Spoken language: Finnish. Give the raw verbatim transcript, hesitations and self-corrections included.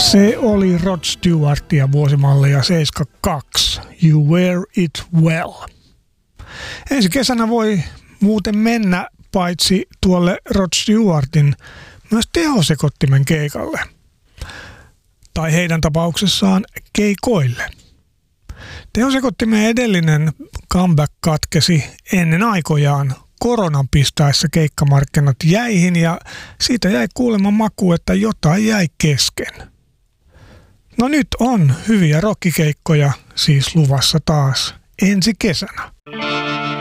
Se oli Rod Stewartia vuosimallia seitsemänkymmentäkaksi. You wear it well. Ensi kesänä voi muuten mennä paitsi tuolle Rod Stewartin myös tehosekottimen keikalle. Tai heidän tapauksessaan keikoille. Tehosekottimen edellinen comeback katkesi ennen aikojaan koronan pistäessä keikkamarkkinat jäihin ja siitä jäi kuulemma maku, että jotain jäi kesken. No nyt on hyviä rockikeikkoja siis luvassa taas ensi kesänä.